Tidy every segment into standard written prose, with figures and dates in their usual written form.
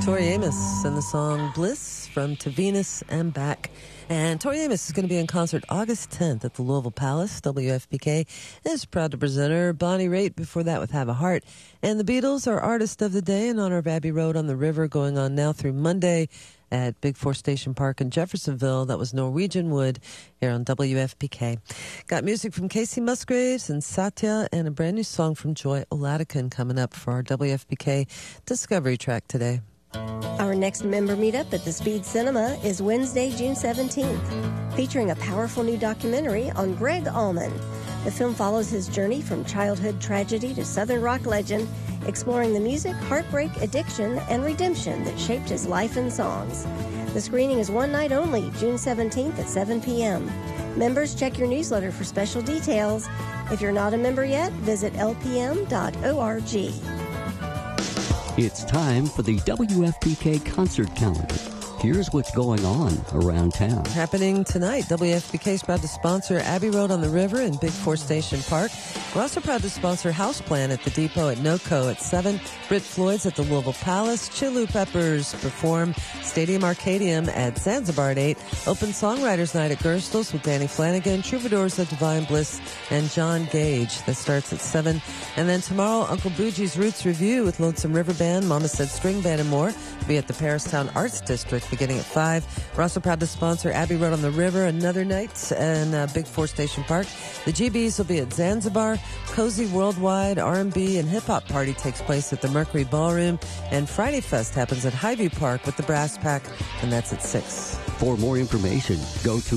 Tori Amos and the song Bliss from To Venus and Back. And Tori Amos is going to be in concert August 10th at the Louisville Palace. WFPK is proud to present her. Bonnie Raitt before that with Have a Heart. And the Beatles are Artist of the Day in honor of Abbey Road on the River, going on now through Monday at Big Four Station Park in Jeffersonville. That was Norwegian Wood here on WFPK. Got music from Casey Musgraves and Satya, and a brand new song from Joy Oladikin coming up for our WFPK Discovery track today. Our next member meetup at the Speed Cinema is Wednesday, June 17th, featuring a powerful new documentary on Greg Allman. The film follows his journey from childhood tragedy to Southern rock legend, exploring the music, heartbreak, addiction, and redemption that shaped his life and songs. The screening is one night only, June 17th at 7 p.m. Members, check your newsletter for special details. If you're not a member yet, visit lpm.org. It's time for the WFPK concert calendar. Here's what's going on around town. Happening tonight, WFPK is proud to sponsor Abbey Road on the River in Big Four Station Park. We're also proud to sponsor Houseplant at the Depot at NOCO at 7, Brit Floyd's at the Louisville Palace, Chilu Peppers perform Stadium Arcadium at Zanzibar at 8, Open Songwriters Night at Gerstl's with Danny Flanagan, Troubadours of Divine Bliss, and John Gage. That starts at 7. And then tomorrow, Uncle Boogie's Roots Review with Lonesome River Band, Mama Said String Band, and more will be at the Paristown Arts District beginning at 5. We're also proud to sponsor Abbey Road on the River another night in Big Four Station Park. The GBs will be at Zanzibar. Cozy Worldwide R&B and Hip Hop Party takes place at the Mercury Ballroom. And Friday Fest happens at Highview Park with the Brass Pack, and that's at 6. For more information, go to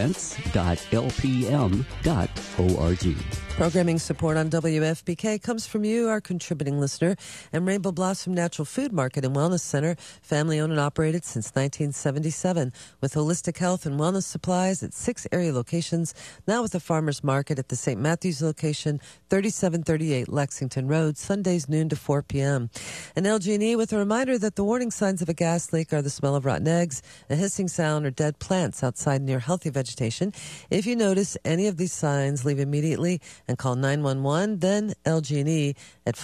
events.lpm.org. Programming support on WFPK comes from you, our contributing listener, and Rainbow Blossom Natural Food Market and Wellness Center, family owned and operated since 1977, with holistic health and wellness supplies at 6 area locations, now with a farmer's market at the St. Matthews location, 3738 Lexington Road, Sundays noon to 4 p.m. And LG&E with a reminder that the warning signs of a gas leak are the smell of rotten eggs, a hissing sound, or dead plants outside near healthy vegetation. If you notice any of these signs, leave immediately and call 911, then LG&E at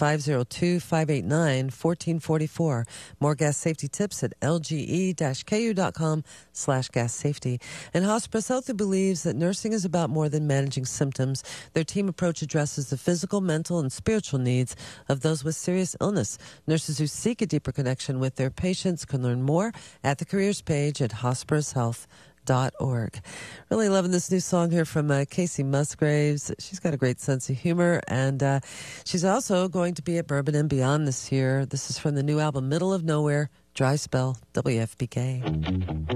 502-589-1444. More gas safety tips at lge-ku.com/gas safety. And Hospice Health, who believes that nursing is about more than managing symptoms. Their team approach addresses the physical, mental, and spiritual needs of those with serious illness. Nurses who seek a deeper connection with their patients can learn more at the careers page at hospicehealth.org. Really loving this new song here from Casey Musgraves. She's got a great sense of humor, and she's also going to be at Bourbon and Beyond this year. This is from the new album Middle of Nowhere, Dry Spell, WFPK.